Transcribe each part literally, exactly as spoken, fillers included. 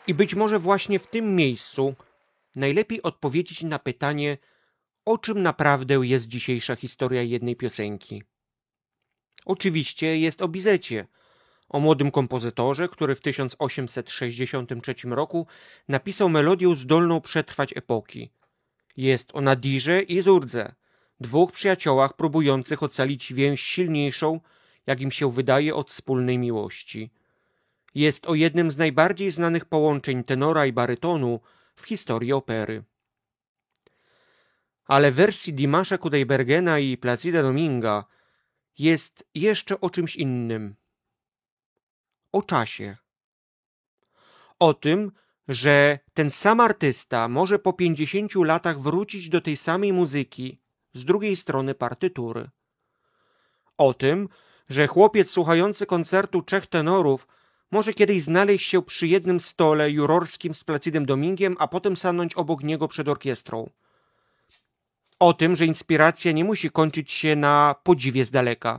I być może właśnie w tym miejscu najlepiej odpowiedzieć na pytanie, o czym naprawdę jest dzisiejsza historia jednej piosenki. Oczywiście jest o Bizecie, o młodym kompozytorze, który w tysiąc osiemset sześćdziesiątym trzecim roku napisał melodię zdolną przetrwać epoki. Jest o Nadirze i Zurdze, dwóch przyjaciołach próbujących ocalić więź silniejszą, jak im się wydaje, od wspólnej miłości. Jest o jednym z najbardziej znanych połączeń tenora i barytonu w historii opery. Ale w wersji Dimasza Kudaibergena i Placida Dominga jest jeszcze o czymś innym. O czasie. O tym, że ten sam artysta może po pięćdziesięciu latach wrócić do tej samej muzyki z drugiej strony partytury. O tym, że chłopiec słuchający koncertu trzech tenorów może kiedyś znaleźć się przy jednym stole jurorskim z Placidem Domingiem, a potem stanąć obok niego przed orkiestrą. O tym, że inspiracja nie musi kończyć się na podziwie z daleka.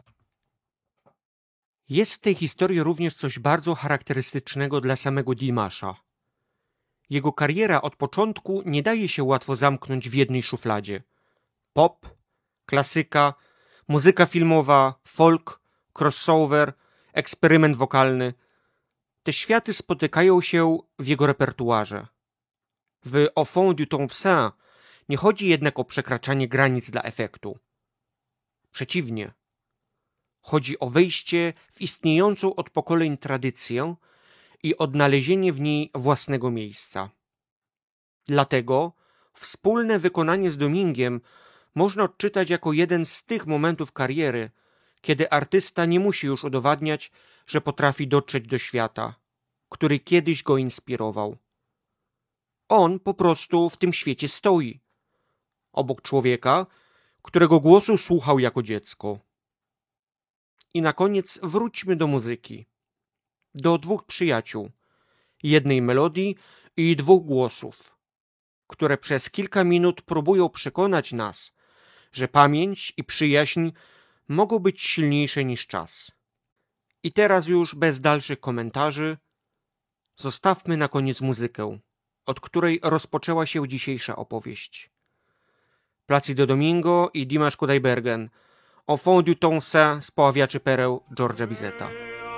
Jest w tej historii również coś bardzo charakterystycznego dla samego Dimasza. Jego kariera od początku nie daje się łatwo zamknąć w jednej szufladzie. Pop, klasyka, muzyka filmowa, folk, crossover, eksperyment wokalny. Te światy spotykają się w jego repertuarze. W Au fond du ton sein nie chodzi jednak o przekraczanie granic dla efektu. Przeciwnie. Chodzi o wejście w istniejącą od pokoleń tradycję i odnalezienie w niej własnego miejsca. Dlatego wspólne wykonanie z Domingiem można odczytać jako jeden z tych momentów kariery, kiedy artysta nie musi już udowadniać, że potrafi dotrzeć do świata, który kiedyś go inspirował. On po prostu w tym świecie stoi, obok człowieka, którego głosu słuchał jako dziecko. I na koniec wróćmy do muzyki. Do dwóch przyjaciół, jednej melodii i dwóch głosów, które przez kilka minut próbują przekonać nas, że pamięć i przyjaźń mogą być silniejsze niż czas. I teraz już bez dalszych komentarzy zostawmy na koniec muzykę, od której rozpoczęła się dzisiejsza opowieść. Placido Domingo i Dimash Kudaibergen, Au fond du ton sein z Poławiaczy pereł Georgesa Bizeta.